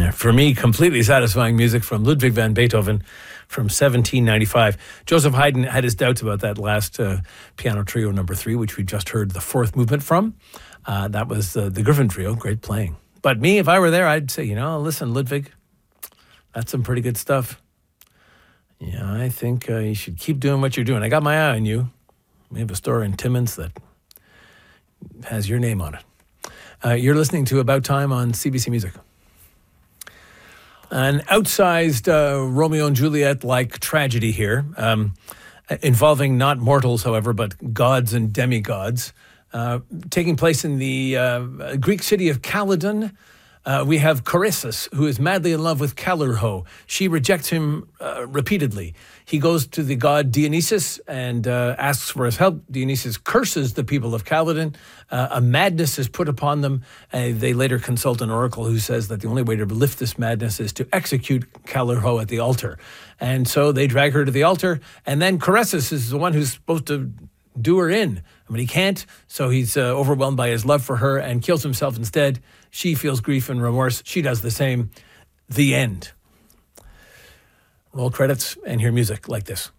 For me, completely satisfying music from Ludwig van Beethoven from 1795. Joseph Haydn had his doubts about that last piano trio number 3, which we just heard the fourth movement from. That was the Griffin Trio, great playing. But me, if I were there, I'd say, listen, Ludwig, that's some pretty good stuff. Yeah, I think you should keep doing what you're doing. I got my eye on you. We have a store in Timmins that has your name on it. You're listening to About Time on CBC Music. An outsized Romeo and Juliet-like tragedy here, involving not mortals, however, but gods and demigods, taking place in the Greek city of Calydon. We have Corysus, who is madly in love with Callirrhoe. She rejects him repeatedly. He goes to the god Dionysus and asks for his help. Dionysus curses the people of Calydon. A madness is put upon them. They later consult an oracle who says that the only way to lift this madness is to execute Callirrhoe at the altar. And so they drag her to the altar. And then Corysus is the one who's supposed to do her in. He can't, so he's overwhelmed by his love for her and kills himself instead. She feels grief and remorse. She does the same. The end. Roll credits and hear music like this.